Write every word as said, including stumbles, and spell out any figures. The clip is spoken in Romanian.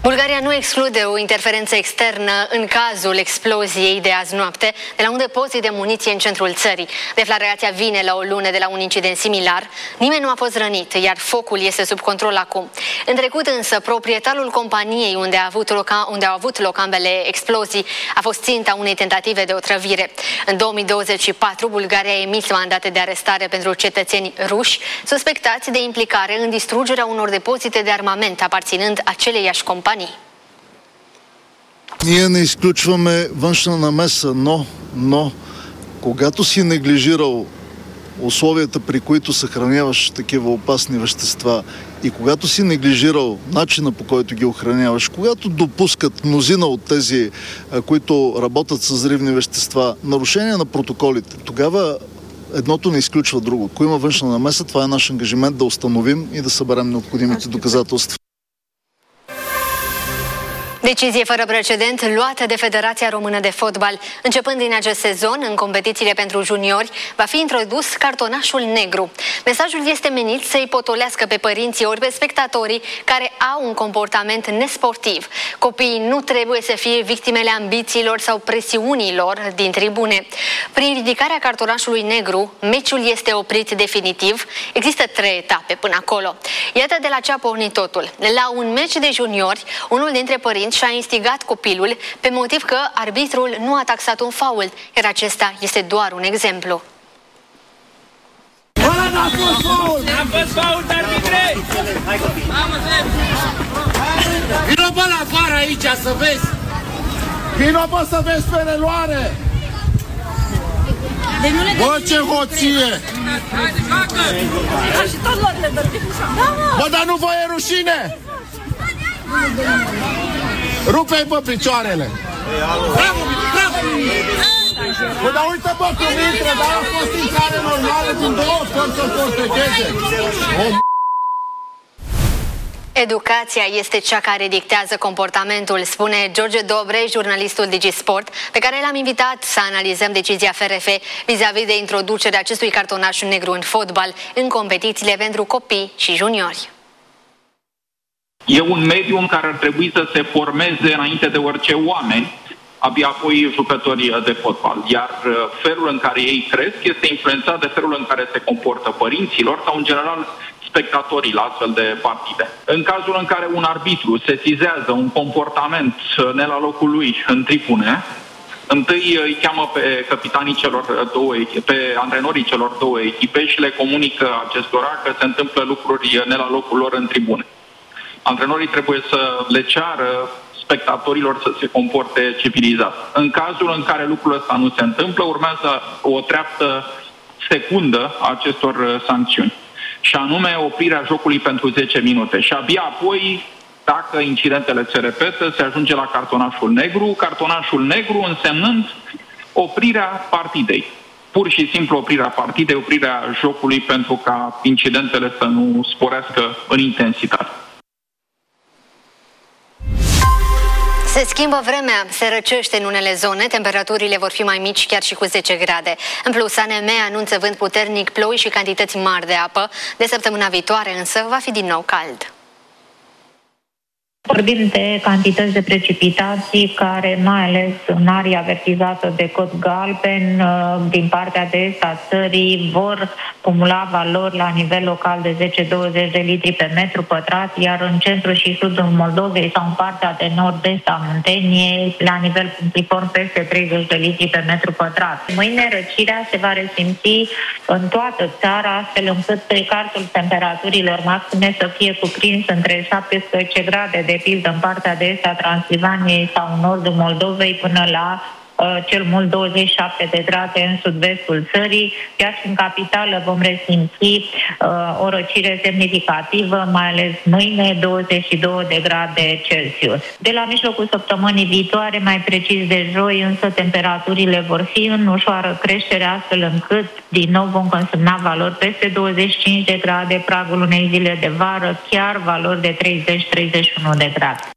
Bulgaria nu exclude o interferență externă în cazul exploziei de azi noapte de la un depozit de muniție în centrul țării. Declarația vine la o lună de la un incident similar. Nimeni nu a fost rănit, iar focul este sub control acum. În trecut însă, proprietarul companiei unde, a avut loc, unde au avut loc ambele explozii a fost ținta unei tentative de otrăvire. În două mii douăzeci și patru, Bulgaria a emis mandate de arestare pentru cetățeni ruși suspectați de implicare în distrugerea unor depozite de armament aparținând aceleiași companii. Ние не изключваме външна намеса, но, но когато си неглижирал условията, при които съхраняваш такива опасни вещества и когато си неглижирал начина, по който ги охраняваш, когато допускат мнозина от тези, които работят с взривни вещества, нарушение на протоколите, тогава едното не изключва друго. Ако има външна намеса, това е наш ангажимент да установим и да съберем необходимите доказателства. Decizie fără precedent luată de Federația Română de Fotbal. Începând din acest sezon, în competițiile pentru juniori, va fi introdus cartonașul negru. Mesajul este menit să-i potolească pe părinții ori pe spectatorii care au un comportament nesportiv. Copiii nu trebuie să fie victimele ambițiilor sau presiunilor din tribune. Prin ridicarea cartonașului negru, meciul este oprit definitiv. Există trei etape până acolo. Iată de la ce a pornit totul. La un meci de juniori, unul dintre părinți și-a instigat copilul pe motiv că arbitrul nu a taxat un fault, iar acesta este doar un exemplu. Ăla n-a fost fault! N-a fost fault, arbitre! Vino pe la afară aici să vezi! Vino pe să vezi pe reluare! Bă, ce hoție! Bă, dar nu vă e rușine? Rupe-i pe picioarele! Bravo, bravo! Bă, dar uite, bă, cum intră, dar a fost intrare normală din două părți să completeze! Educația este cea care dictează comportamentul, spune George Dobre, jurnalistul DigiSport, pe care l-am invitat să analizăm decizia F R F vis-a-vis de introducerea acestui cartonaș negru în fotbal în competițiile pentru copii și juniori. E un mediu în care ar trebui să se formeze înainte de orice oameni, abia apoi jucătorii de fotbal. Iar felul în care ei cresc este influențat de felul în care se comportă părinților sau, în general, spectatorii la astfel de partide. În cazul în care un arbitru sesizează un comportament ne la locul lui în tribune, întâi îi cheamă pe capitanii celor două echipe, pe antrenorii celor două echipe și le comunică acestora că se întâmplă lucruri ne la locul lor în tribune. Antrenorii trebuie să le ceară spectatorilor să se comporte civilizat. În cazul în care lucrul ăsta nu se întâmplă, urmează o treaptă secundă a acestor sancțiuni. Și anume oprirea jocului pentru zece minute. Și abia apoi, dacă incidentele se repetă, se ajunge la cartonașul negru, cartonașul negru însemnând oprirea partidei. Pur și simplu oprirea partidei, oprirea jocului pentru ca incidentele să nu sporească în intensitate. Se schimbă vremea, se răcește în unele zone, temperaturile vor fi mai mici chiar și cu zece grade. În plus, A N M anunță vânt puternic, ploi și cantități mari de apă. De săptămâna viitoare însă va fi din nou cald. Vorbim de cantități de precipitații care, mai ales în aria avertizată de cod galben, din partea de est a țării, vor cumula valori la nivel local de zece douăzeci de litri pe metru pătrat, iar în centrul și sudul Moldovei sau în partea de nord-est a Munteniei, la nivel punctiform peste treizeci de litri pe metru pătrat. Mâine răcirea se va resimți în toată țara, astfel încât pericartul temperaturilor maxime să fie cuprins între șaptesprezece grade de de pildă în partea de est a Transilvaniei sau în nordul Moldovei până la uh, cel mult douăzeci și șapte de grade în sud-vestul țării, iar și în capitală vom resimți uh, o răcire semnificativă, mai ales mâine, douăzeci și două de grade Celsius. De la mijlocul săptămânii viitoare, mai precis de joi, însă temperaturile vor fi în ușoară creștere, astfel încât din nou vom consemna valori peste douăzeci și cinci de grade, pragul unei zile de vară, chiar valori de treizeci treizeci și unu de grade.